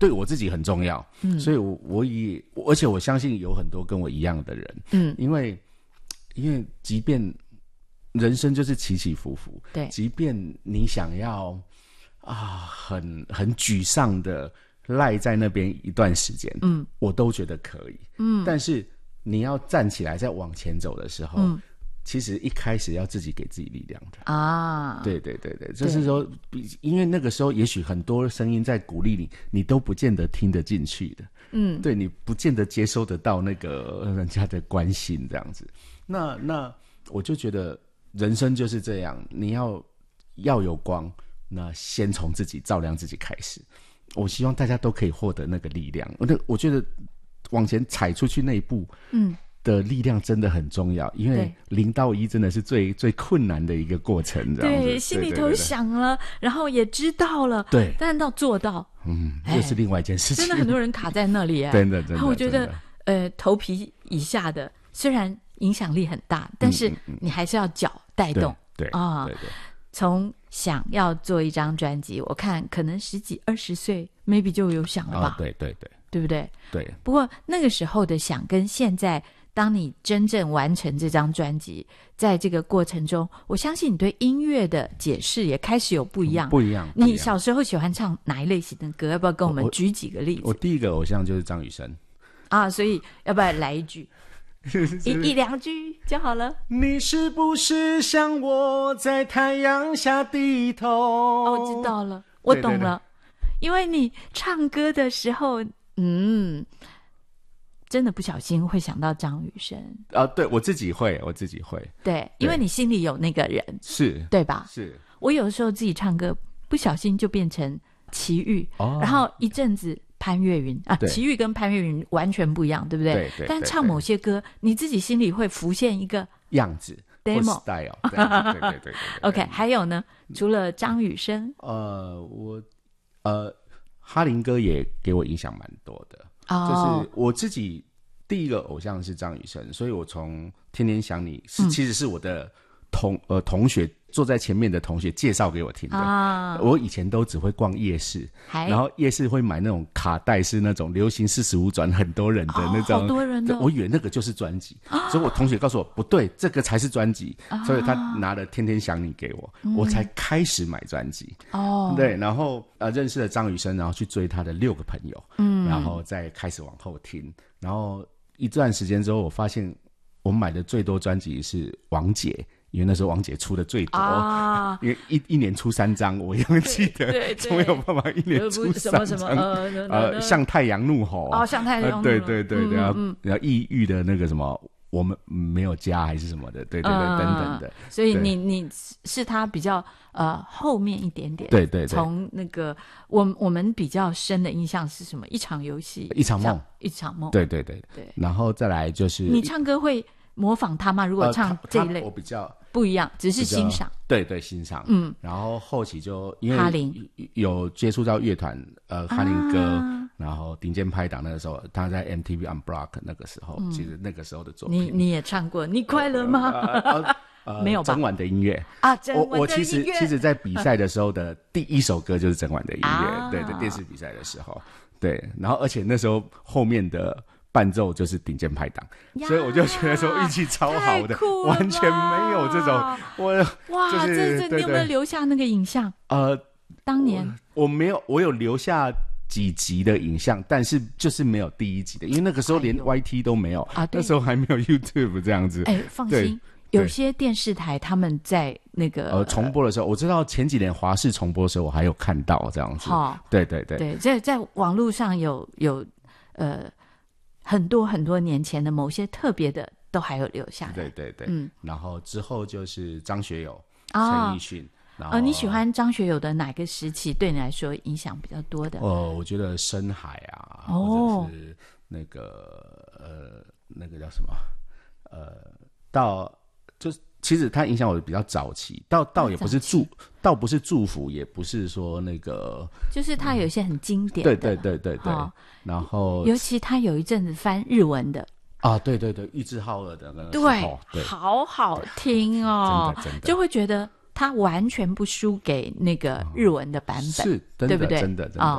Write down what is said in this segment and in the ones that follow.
对我自己很重要。所以而且我相信有很多跟我一样的人。因为即便人生就是起起伏伏， 对， 即便你想要很沮丧的赖在那边一段时间，我都觉得可以。但是你要站起来再往前走的时候，其实一开始要自己给自己力量的啊。对对对对，就是说，因为那个时候也许很多声音在鼓励你，你都不见得听得进去的。对，你不见得接收得到那个人家的关心这样子。那我就觉得人生就是这样，你要有光，那先从自己照亮自己开始。我希望大家都可以获得那个力量。我觉得往前踩出去那一步，的力量真的很重要，因为0到1真的是最最困难的一个过程。 对，心里头想了，然后也知道了，对，但到做到， 又是另外一件事情。 真的很多人卡在那里，真的。然后我觉得，头皮以下的虽然影响力很大，但是你还是要脚带动， 对啊。 从想要做一张专辑，我看可能10几20岁 maybe 就有想了吧？ 对对对， 对不对？ 对。 不过那个时候的想跟现在，当你真正完成这张专辑，在这个过程中，我相信你对音乐的解释也开始有不一样。 不一样。 你小时候喜欢唱哪一类型的歌？要不要跟我们举几个例子？ 我第一个偶像就是张雨生啊，所以要不要来一句？一两句就好了。 你是不是像我在太阳下低头？ 我知道了，我懂了。因为你唱歌的时候，真的不小心会想到张雨生啊。对，我自己会。 对，因为你心里有那个人， 是对吧？ 是。 我有时候自己唱歌，不小心就变成齐豫，然后一阵子潘越云啊，齐豫跟潘越云完全不一样，对不对？对。但唱某些歌，你自己心里会浮现一个样子 demo style。对。 OK， 还有呢？除了张雨生， 哈林哥也给我影响蛮多的。就是我自己第一个偶像是张雨生，所以我从天天想你其实是我的同学，坐在前面的同学介绍给我听的。我以前都只会逛夜市，然后夜市会买那种卡带，是那种流行45转很多人的那种， 好多人的， 我以为那个就是专辑，所以我同学告诉我不对，这个才是专辑，所以他拿了天天想你给我，我才开始买专辑。对，然后认识了张雨生，然后去追他的6个朋友，然后再开始往后听，然后一段时间之后，我发现我买的最多专辑是王姐，因为那时候王姐出的最多，因为一年出3张，我永远记得，总有办法一年出3张。向太阳怒吼向太阳怒吼， 对，然后抑郁的那个什么，我们没有家还是什么的，对，等等的。 所以你是他比较后面一点点， 对。 从那个我们比较深的印象是什么？一场游戏， 一场梦，对。然后再来就是你唱歌会模仿他吗？如果唱这一类， 我比较不一样，只是欣赏。 对，欣赏。然后后期就因为哈林有接触到乐团，哈林哥，然后顶尖拍档那个时候，他在 MTV Unblock 那个时候，其实那个时候的作品， 你也唱过，你快乐吗？没有吧？ 整晚的音乐啊，整晚的音乐。 我其实在比赛的时时候的第一首歌就是整晚的音乐，对，电视比赛的时候，对，然后而且那时候后面的伴奏就是顶尖拍档，所以我就觉得说运气超好的，完全没有这种哇，这你有没有留下那个影像？当年我没有，我有留下几集的影像，但是就是没有第1集的，因为那个时候连 YT 都没有啊，那时候还没有 YouTube 这样子。 放心，有些电视台他们在那个重播的时候，我知道前几年华视重播的时候，我还有看到这样子。对， 在网络上有很多很多年前的某些特别的都还有留下来。 对，然后之后就是张学友、陈奕迅。 你喜欢张学友的哪个时期对你来说影响比较多的？ 我觉得深海啊，或者是那个那个叫什么到就是其实他影响我比较早期，倒也不是倒不是祝福，也不是说那个，就是他有一些很经典的， 对，然后尤其他有一阵子翻日文的啊，对，玉置浩二的那个时候，对，好好听哦，真的就会觉得他完全不输给那个日文的版本， 是， 对不对？ 真的。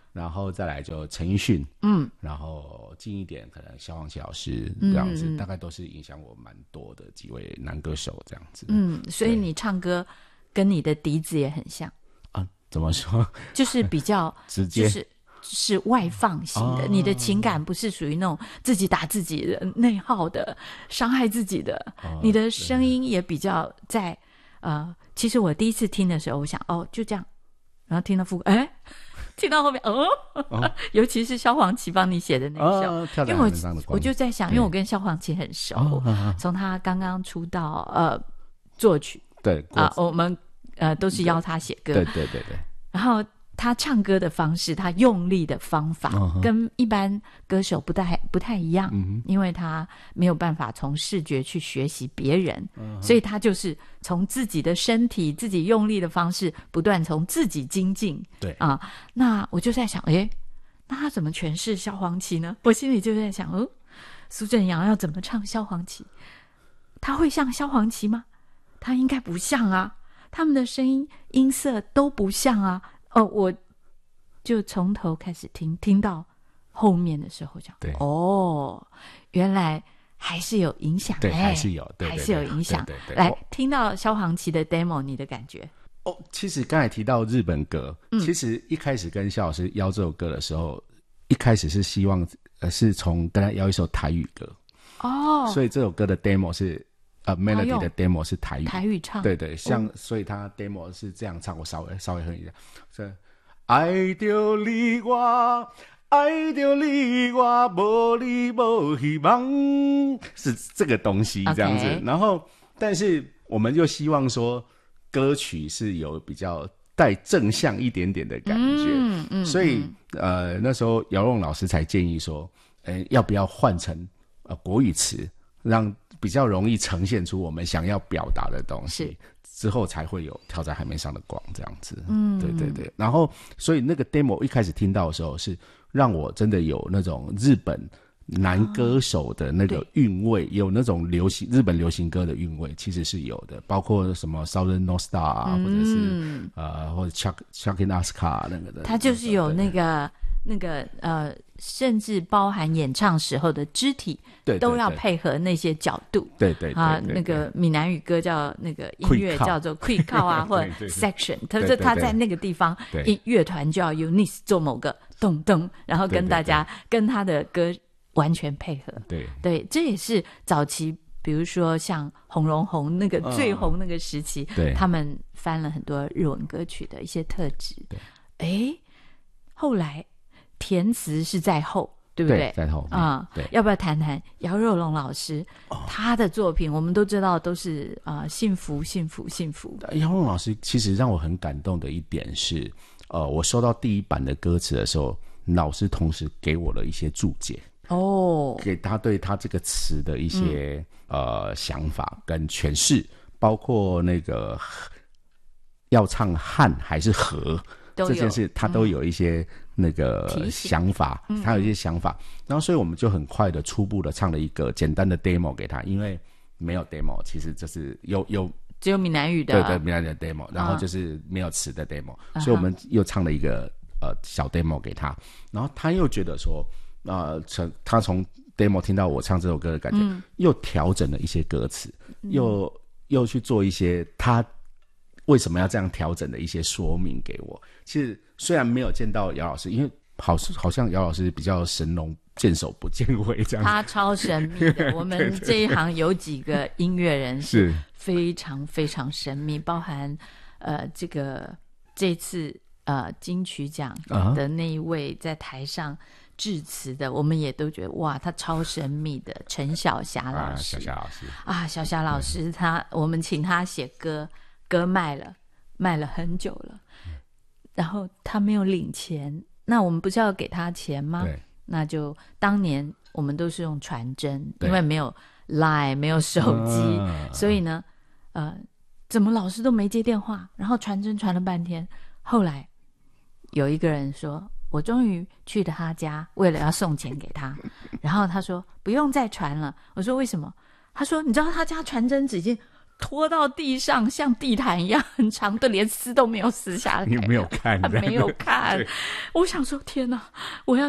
然后再来就陈奕迅，然后近一点可能萧煌奇老师这样子，大概都是影响我蛮多的几位男歌手这样子。 所以你唱歌跟你的笛子也很像啊？怎么说？ 就是比较直接， 是外放型的，你的情感不是属于那种自己打自己的内耗的、伤害自己的，你的声音也比较在其实我第一次听的时候，我想就这样，然后听到副歌，听到后面尤其是萧煌奇帮你写的那首，因为我就在想，因为我跟萧煌奇很熟，从他刚刚出道作曲， 对我们都是邀他写歌， 对， 然后他唱歌的方式，他用力的方法跟一般歌手不太一样，因为他没有办法从视觉去学习别人，所以他就是从自己的身体、自己用力的方式，不断从自己精进。 对那我就在想，那他怎么诠释萧煌奇呢？我心里就在想，苏正阳要怎么唱萧煌奇？他会像萧煌奇吗？他应该不像啊，他们的声音音色都不像啊。我就从头开始听到后面的时候讲，原来还是有影响， 对，还是有，对， 还是有影响。 对， 来，听到萧煌奇的 demo， 你的感觉？ 其实刚才提到日本歌，其实一开始跟萧老师邀这首歌的时候，一开始是希望是从跟他邀一首台语歌，所以这首歌的 demo 是melody 的 demo 是台语唱， 对，所以他 demo 是这样唱，我稍微哼一下，是爱着你我无你无希望，是这个东西这样子。然后但是我们就希望说歌曲是有比较带正向一点点的感觉，所以那时候姚荣老师才建议说要不要换成国语词，让比较容易呈现出我们想要表达的东西，之后才会有跳在海面上的光这样子。对。然后所以那个 demo 一开始听到的时候，是让我真的有那种日本男歌手的那个韵味，有那种日本流行歌的韵味，其实是有的，包括什么 Southern North Star 啊，或者是或者 Chuck and Oscar 那个的， 它就是有那个甚至包含演唱时候的肢体，都要配合那些角度。 对那个闽南语歌叫那个音乐叫做 quick call 啊，或者 section， 他在那个地方，乐团就要 unit 做某个咚咚，然后跟大家跟他的歌完全配合。对，这也是早期比如说像洪荣宏那个最红那个时期，他们翻了很多日文歌曲的一些特质。后来填词是在后，对不对？ 在后对， 要不要谈谈姚若龙老师他的作品？我们都知道都是幸福。 姚若龙老师其实让我很感动的一点是，我收到第一版的歌词的时候，老师同时给我了一些注解。给他对他这个词的一些想法跟诠释，包括那个要唱汉还是和这件事，他都有一些那个想法，他有一些想法，然后所以我们就很快的初步的唱了一个简单的 demo 给他，因为没有 demo， 其实就是只有闽南语的， 对闽南语的 demo， 然后就是没有词的 demo，所以我们又唱了一个小 demo 给他，然后他又觉得说他从 demo 听到我唱这首歌的感觉，又调整了一些歌词，又去做一些他为什么要这样调整的一些说明给我。其实虽然没有见到姚老师，因为好像姚老师比较神龙见首不见尾这样子， 他超神秘的。我们这一行有几个音乐人是非常非常神秘，包含这次金曲奖的那一位在台上致辞的，我们也都觉得哇，他超神秘的陈小霞老师。小霞老师我们请他写歌卖了很久了，然后他没有领钱，那我们不是要给他钱吗？那就当年我们都是用传真，因为没有 Line 没有手机，所以呢怎么老师都没接电话，然后传真传了半天，后来有一个人说我终于去了他家，为了要送钱给他，然后他说不用再传了，我说为什么？他说你知道他家传真纸已经拖到地上，像地毯一样很长的，连撕都没有撕下来。 你没有看？ 没有看。我想说，天哪，我要